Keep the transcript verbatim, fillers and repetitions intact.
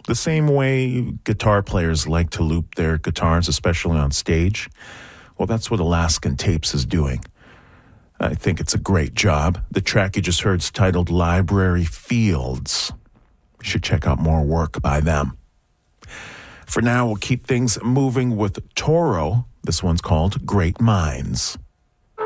The same way guitar players like to loop their guitars, especially on stage. Well, that's what Alaskan Tapes is doing. I think it's a great job. The track you just heard is titled Library Fields. You should check out more work by them. For now, we'll keep things moving with Toro. This one's called Great Minds.